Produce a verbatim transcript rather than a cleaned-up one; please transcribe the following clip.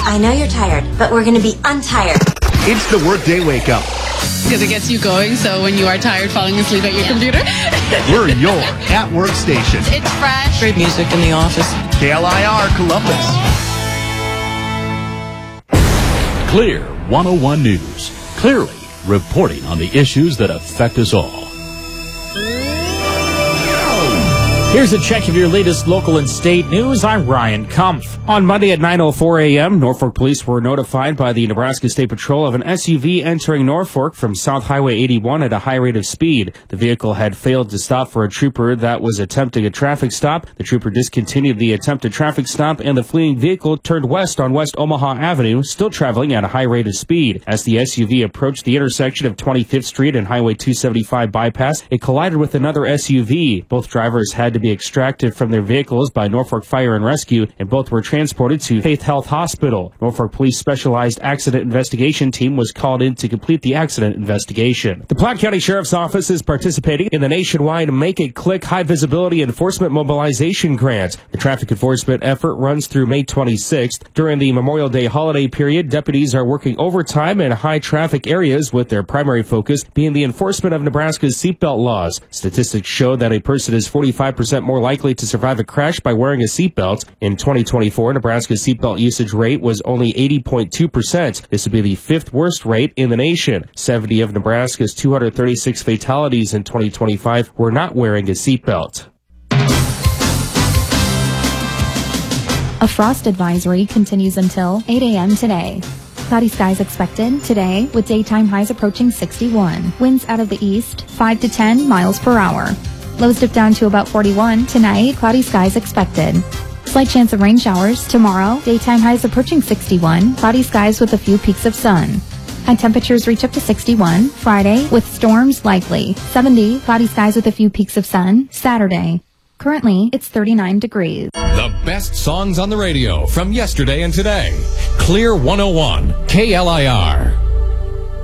I know you're tired, but we're going to be untired. It's the Workday Wake Up. Because it gets you going, so when you are tired falling asleep at your yeah. computer. We're your at-work station. It's fresh. Great music in the office. K L I R Columbus. Clear one oh one News. Clearly reporting on the issues that affect us all. Here's a check of your latest local and state news. I'm Ryan Kumpf. On Monday at nine oh four a.m., Norfolk police were notified by the Nebraska State Patrol of an S U V entering Norfolk from South Highway eighty-one at a high rate of speed. The vehicle had failed to stop for a trooper that was attempting a traffic stop. The trooper discontinued the attempted traffic stop, and the fleeing vehicle turned west on West Omaha Avenue, still traveling at a high rate of speed. As the S U V approached the intersection of twenty-fifth Street and Highway two seventy-five bypass, it collided with another S U V. Both drivers had to be extracted from their vehicles by Norfolk Fire and Rescue, and both were transported to Faith Health Hospital. Norfolk Police Specialized Accident Investigation Team was called in to complete the accident investigation. The Platte County Sheriff's Office is participating in the nationwide Make It Click High Visibility Enforcement Mobilization Grant. The traffic enforcement effort runs through May twenty-sixth. During the Memorial Day holiday period, deputies are working overtime in high traffic areas, with their primary focus being the enforcement of Nebraska's seatbelt laws. Statistics show that a person is forty-five percent more likely to survive a crash by wearing a seatbelt. In twenty twenty-four, Nebraska's seatbelt usage rate was only eighty point two percent. This would be the fifth worst rate in the nation. seventy of Nebraska's two hundred thirty-six fatalities in twenty twenty-five were not wearing a seatbelt. A frost advisory continues until eight a.m. today. Cloudy skies expected today, with daytime highs approaching sixty-one. Winds out of the east, five to ten miles per hour. Lows dip down to about forty-one tonight. Cloudy skies expected. Slight chance of rain showers tomorrow. Daytime highs approaching sixty-one. Cloudy skies with a few peaks of sun. High temperatures reach up to sixty-one. Friday, with storms likely. seventy. Cloudy skies with a few peaks of sun. Saturday. Currently, it's thirty-nine degrees. The best songs on the radio from yesterday and today. Clear one oh one, K L I R.